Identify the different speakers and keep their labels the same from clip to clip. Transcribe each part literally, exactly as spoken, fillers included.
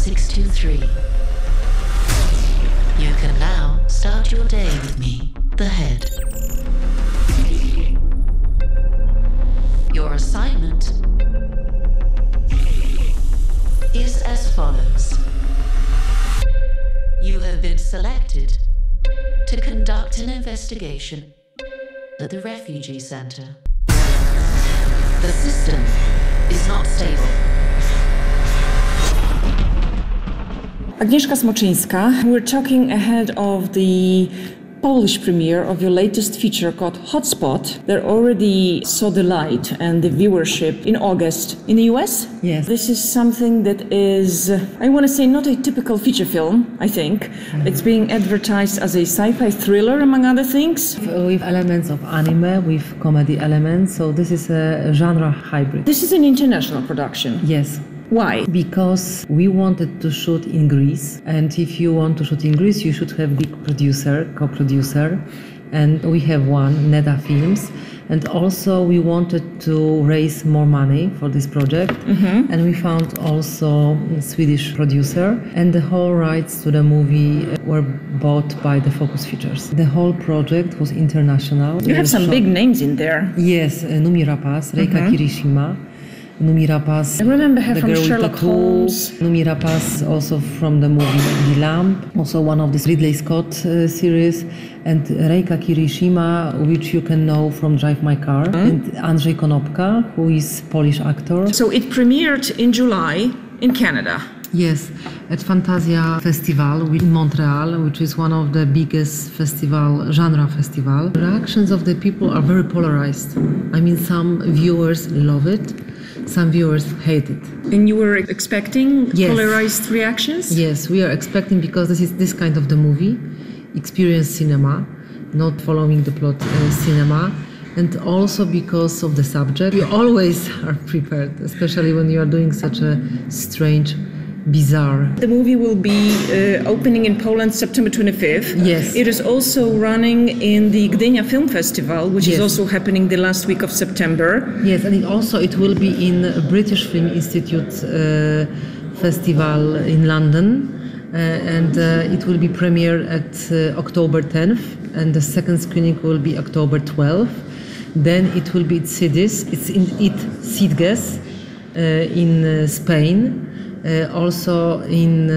Speaker 1: six two three. You can now start your day with me, the head. Your assignment is as follows. You have been selected to conduct an investigation at the refugee center. The system is not stable.
Speaker 2: Agnieszka Smoczyńska, we're talking ahead of the Polish premiere of your latest feature called Hotspot. They already saw the light and the viewership in August in the U S.
Speaker 3: Yes.
Speaker 2: This is something that is, I want to say, not a typical feature film, I think. Mm-hmm. It's being advertised as a sci-fi thriller, among other things.
Speaker 3: With elements of anime, with comedy elements, so this is a genre hybrid.
Speaker 2: This is an international production.
Speaker 3: Yes.
Speaker 2: Why?
Speaker 3: Because we wanted to shoot in Greece, and if you want to shoot in Greece, you should have big producer, co-producer, and we have one, Neda Films, and also we wanted to raise more money for this project, mm-hmm. and we found also a Swedish producer, and the whole rights to the movie were bought by the Focus Features. The whole project was international.
Speaker 2: You have some shot. Big names in there.
Speaker 3: Yes, uh, Numi Rapace, Reika mm-hmm. Kirishima, Numi Rapace,
Speaker 2: I remember her
Speaker 3: the
Speaker 2: from
Speaker 3: girl
Speaker 2: Sherlock
Speaker 3: with tattoo.
Speaker 2: Holmes.
Speaker 3: Numi Rapace, also from the movie The Lamp, also one of the Ridley Scott uh, series, and Reika Kirishima, which you can know from Drive My Car, mm-hmm. and Andrzej Konopka, who is Polish actor.
Speaker 2: So it premiered in July in Canada.
Speaker 3: Yes, at Fantasia Festival in Montreal, which is one of the biggest festival, genre festival. The reactions of the people are very polarized. I mean, some viewers love it, some viewers hate it.
Speaker 2: And you were expecting
Speaker 3: yes.
Speaker 2: polarized reactions?
Speaker 3: Yes, we are expecting, because this is this kind of the movie, experience cinema, not following the plot uh, cinema. And also because of the subject. You always are prepared, especially when you are doing such a strange, bizarre.
Speaker 2: The movie will be uh, opening in Poland September twenty-fifth.
Speaker 3: Yes.
Speaker 2: It is also running in the Gdynia Film Festival, which
Speaker 3: yes.
Speaker 2: is also happening the last week of September.
Speaker 3: Yes, and it also it will be in British Film Institute uh, Festival in London. Uh, and uh, it will be premiered at uh, October tenth, and the second screening will be October twelfth. Then it will be at Sitges, it's in it Sitges uh, in uh, Spain. Uh, also in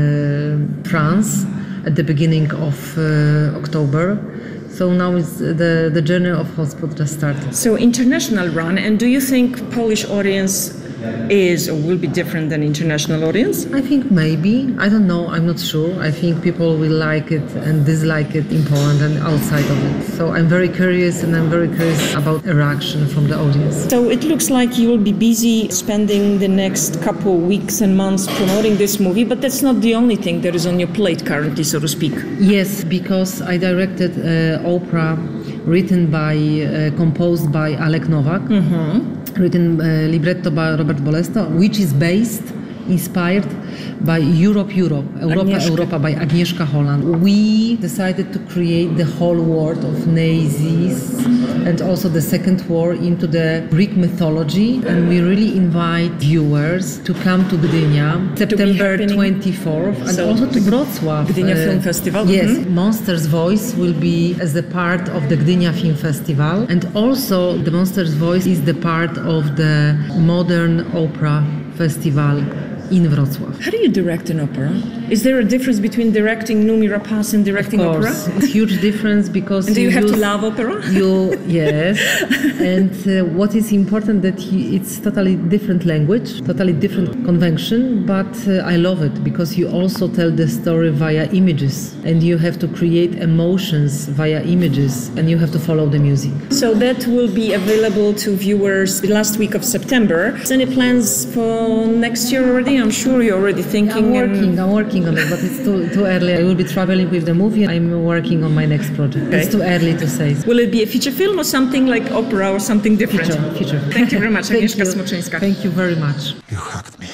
Speaker 3: uh, France at the beginning of uh, October. So now it's the, the journey of Hotspot just started.
Speaker 2: So international run, and do you think Polish audience is or will be different than international audience?
Speaker 3: I think maybe. I don't know. I'm not sure. I think people will like it and dislike it in Poland and outside of it. So I'm very curious, and I'm very curious about a reaction from the audience.
Speaker 2: So it looks like you will be busy spending the next couple weeks and months promoting this movie, but that's not the only thing that is on your plate currently, so to speak.
Speaker 3: Yes, because I directed an opera written by, uh, composed by Alek Nowak. Mm-hmm. Written uh, libretto by Robert Bolesto, which is based, inspired by Europe, Europe, Europa,
Speaker 2: Agnieszka.
Speaker 3: Europa by Agnieszka Holland. We decided to create the whole world of Nazis and also the Second War into the Greek mythology, and we really invite viewers to come to Gdynia, September twenty-fourth, and
Speaker 2: so
Speaker 3: also to Wrocław.
Speaker 2: Gdynia
Speaker 3: uh,
Speaker 2: Film Festival.
Speaker 3: Yes,
Speaker 2: mm-hmm.
Speaker 3: Monsters Voice will be as a part of the Gdynia Film Festival, and also the Monsters Voice is the part of the Modern Opera Festival in Wrocław.
Speaker 2: How do you direct an opera? Is there a difference between directing Numi Rapace and directing
Speaker 3: of course,
Speaker 2: opera?
Speaker 3: It's a huge difference because
Speaker 2: and do you, you have
Speaker 3: use,
Speaker 2: to love opera?
Speaker 3: You yes, and uh, what is important that he, it's totally different language, totally different convention. But uh, I love it because you also tell the story via images, and you have to create emotions via images, and you have to follow the music.
Speaker 2: So that will be available to viewers the last week of September. Any plans for next year already? I'm sure you're already thinking.
Speaker 3: I'm working. I'm working on it, but it's too too early. I will be traveling with the movie. I'm working on my next project. Okay. It's too early to say.
Speaker 2: Will it be a feature film or something like opera or something different?
Speaker 3: Feature. Feature.
Speaker 2: Thank you very much,
Speaker 3: Thank
Speaker 2: Agnieszka
Speaker 3: you.
Speaker 2: Smoczyńska.
Speaker 3: Thank you very much.
Speaker 4: You hugged me.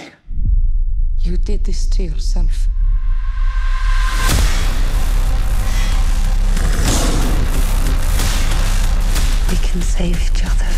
Speaker 5: You did this to yourself.
Speaker 1: We can save each other.